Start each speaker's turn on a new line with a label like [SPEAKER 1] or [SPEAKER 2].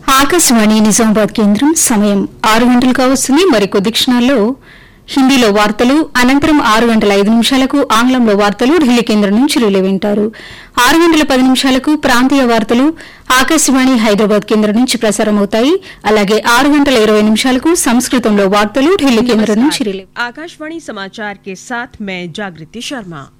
[SPEAKER 1] ఆకాశవాణి నిజామాబాద్ కేంద్రం సమయం 6 గంటలు కావస్తుంది. మరికొద్ది క్షణాల్లో హిందీలో వార్తలు, అనంతరం 6 గంటల 5 నిమిషాలకు ఆంగ్లంలో వార్తలు ఢిల్లీ కేంద్రం నుంచి రిలే వింటారు. 6 గంటల 10 నిమిషాలకు ప్రాంతీయ వార్తలు ఆకాశవాణి హైదరాబాద్ కేంద్రం నుంచి ప్రసారమవుతాయి. అలాగే 6 గంటల 20 నిమిషాలకు సంస్కృతంలో వార్తలు ఢిల్లీ కేంద్రం నుంచి రిలే.
[SPEAKER 2] आकाशवाणी समाचार के साथ मैं जागृति शर्मा।